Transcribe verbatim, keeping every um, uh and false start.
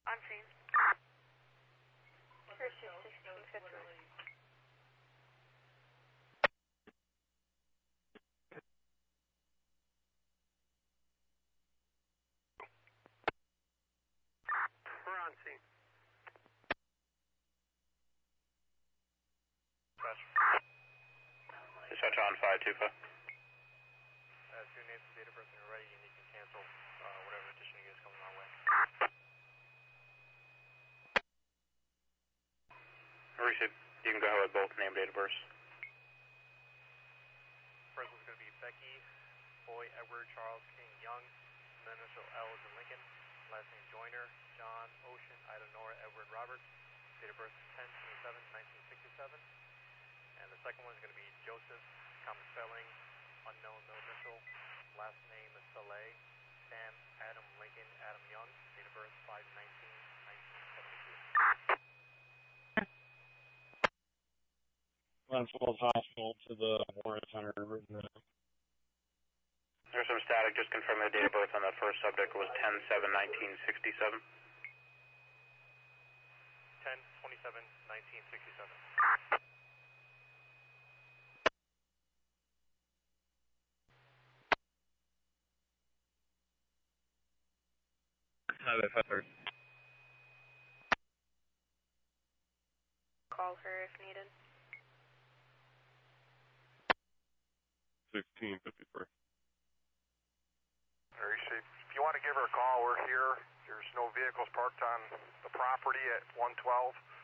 On scene. Here's two sixteen fifty. We're on scene. Dispatch on five two five. As soon as the data person are ready, and you can cancel uh, whatever additional is coming our way. Received. You can go ahead with both name, date of birth. First one's going to be Becky, Boy, Edward, Charles, King, Young. The initial L is in Lincoln. Last name Joyner, John, Ocean, Ida, Nora, Edward, Robert. Date of birth ten twenty-seven nineteen sixty-seven. And the second one is going to be Joseph, common spelling, unknown, no initial. Last name is Saleh, Sam, Adam, Lincoln, Adam Young. Date of birth five nineteen nineteen seventy-two. Glens Falls Hospital to the Warren Center. There's some static. Just confirm the date of birth on that first subject was ten seven nineteen sixty-seven. ten twenty-seven nineteen sixty-seven. Call her if needed. sixteen fifty-three. Very safe. If you want to give her a call, we're here. There's no vehicles parked on the property at one twelve.